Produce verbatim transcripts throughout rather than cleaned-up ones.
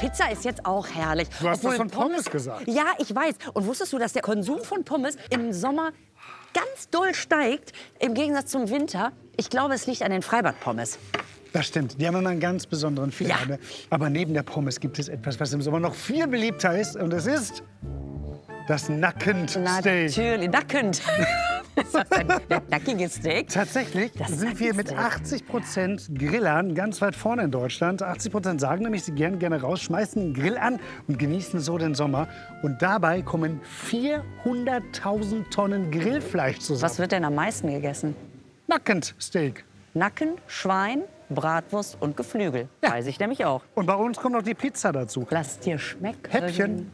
Pizza ist jetzt auch herrlich. Du hast Obwohl das von Pommes gesagt. Ja, ich weiß. Und wusstest du, dass der Konsum von Pommes im Sommer ganz doll steigt, im Gegensatz zum Winter? Ich glaube, es liegt an den Freibad-Pommes. Das stimmt. Die haben immer einen ganz besonderen Flair. Ja. Ne? Aber neben der Pommes gibt es etwas, was im Sommer noch viel beliebter ist. Und es ist das Nackensteak. Natürlich, nackend. Ist das ein nackiges Steak? Tatsächlich Das sind wir mit Nackensteak. achtzig Prozent Grillern ganz weit vorne in Deutschland. achtzig Prozent sagen nämlich, sie gehen gerne raus, schmeißen den Grill an und genießen so den Sommer. Und dabei kommen vierhunderttausend Tonnen Grillfleisch zusammen. Was wird denn am meisten gegessen? Nackensteak. Nacken, Schwein, Bratwurst und Geflügel. Ja. Weiß ich nämlich auch. Und bei uns kommt noch die Pizza dazu. Lass dir schmecken. Häppchen.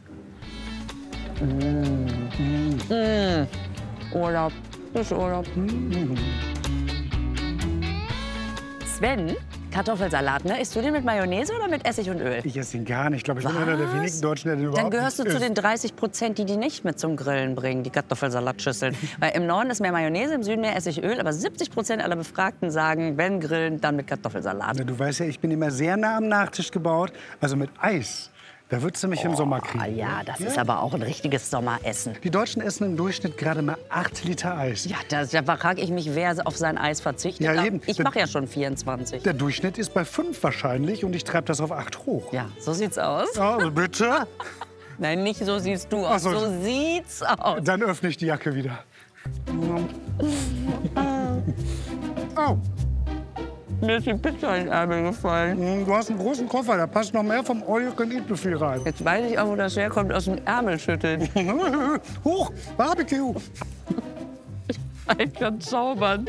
Urlaub. Ist Urlaub. Sven, Kartoffelsalat, ne? Isst du den mit Mayonnaise oder mit Essig und Öl? Ich esse ihn gar nicht. Ich glaube, ich bin einer der Was? wenigen Deutschen, der den überhaupt Dann gehörst du nicht zu isst. den dreißig Prozent, die die nicht mit zum Grillen bringen, die Kartoffelsalatschüsseln. Weil im Norden ist mehr Mayonnaise, im Süden mehr Essigöl. Aber siebzig Prozent aller Befragten sagen, wenn grillen, dann mit Kartoffelsalat. Na, du weißt ja, ich bin immer sehr nah am Nachtisch gebaut. Also mit Eis. Da würdest du mich im Sommer kriegen. Ah ja, das ist aber auch ein richtiges Sommeressen. Die Deutschen essen im Durchschnitt gerade mal acht Liter Eis. Ja, das, da frage ich mich, wer auf sein Eis verzichtet. Ja, Aber eben. Ich mache ja schon vierundzwanzig. Der Durchschnitt ist bei fünf wahrscheinlich und ich treibe das auf acht hoch. Ja, so sieht's aus. Also bitte? Nein, nicht so siehst du aus. Ach so. So sieht's aus. Dann öffne ich die Jacke wieder. Oh, Mir ist die Pizza in den Ärmel gefallen. du hast einen großen Koffer, da passt noch mehr vom All-You-Can-Eat-Buffet rein. Jetzt weiß ich auch, wo das herkommt, aus dem Ärmel schütteln. Hoch, Barbecue. Ich kann zaubern.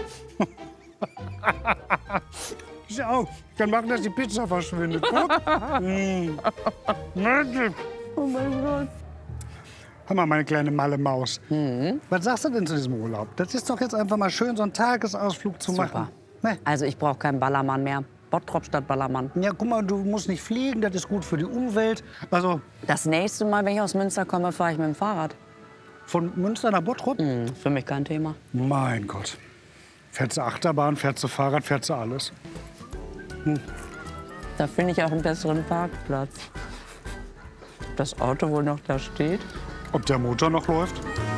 Schau, dann machen, dass die Pizza verschwindet. Guck. Mm. Magic. Oh mein Gott. Hör mal, meine kleine malle Maus. Mhm. Was sagst du denn zu diesem Urlaub? Das ist doch jetzt einfach mal schön, so einen Tagesausflug zu Super. machen. Ne? Also ich brauche keinen Ballermann mehr. Bottrop statt Ballermann. Ja, guck mal, du musst nicht fliegen, das ist gut für die Umwelt. Also Das nächste Mal, wenn ich aus Münster komme, fahre ich mit dem Fahrrad. von Münster nach Bottrop? Hm, für mich kein Thema. Mein Gott. Fährst du Achterbahn, fährst du Fahrrad, fährst du alles. Da finde ich auch einen besseren Parkplatz. Ob das Auto wohl noch da steht? Ob der Motor noch läuft?